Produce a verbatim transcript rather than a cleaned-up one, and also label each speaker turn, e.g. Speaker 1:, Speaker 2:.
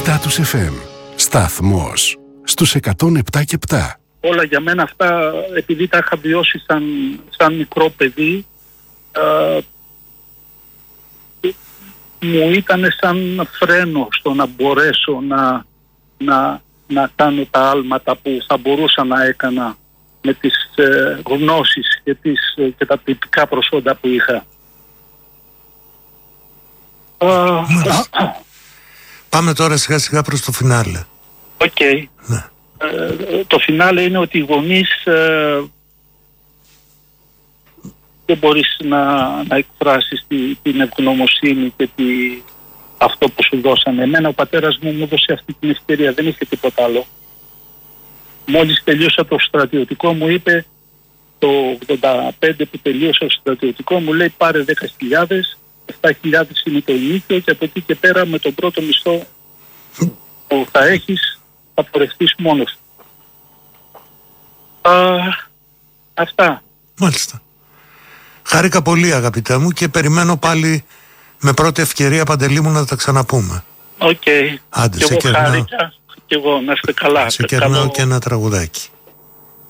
Speaker 1: Status εφ εμ. Σταθμός στους εκατόν επτά και επτά.
Speaker 2: Όλα για μένα αυτά, επειδή τα είχα βιώσει σαν, σαν μικρό παιδί, ε, μου ήταν σαν φρένο στο να μπορέσω να, να, να κάνω τα άλματα που θα μπορούσα να έκανα με τις ε, γνώσεις και, τις, και τα τυπικά προσόντα που είχα.
Speaker 3: Πάμε τώρα σιγά σιγά προς το φινάλε.
Speaker 2: Οκ. Okay.
Speaker 3: Ναι.
Speaker 2: Ε, το φινάλε είναι ότι οι γονείς ε, δεν μπορείς να, να εκφράσεις τη, την ευγνωμοσύνη και τη, αυτό που σου δώσανε. Εμένα ο πατέρας μου μου έδωσε αυτή την ευκαιρία, δεν είχε τίποτα άλλο. Μόλις τελείωσα το στρατιωτικό μου είπε, το ογδόντα πέντε που τελείωσα το στρατιωτικό μου λέει πάρε δέκα χιλιάδες, επτά χιλιάδες είναι το ενίκιο και από εκεί και πέρα με τον πρώτο μισθό που θα έχεις θα πορευτείς μόνος. Α, αυτά.
Speaker 3: Μάλιστα. Χάρηκα πολύ αγαπητέ μου και περιμένω πάλι με πρώτη ευκαιρία, Παντελή μου, να τα ξαναπούμε.
Speaker 2: Οκ. Okay.
Speaker 3: Άντε,
Speaker 2: και
Speaker 3: σε
Speaker 2: εγώ
Speaker 3: κερνάω.
Speaker 2: χάρηκα και εγώ να είστε καλά.
Speaker 3: Σε κερνάω και ένα τραγουδάκι.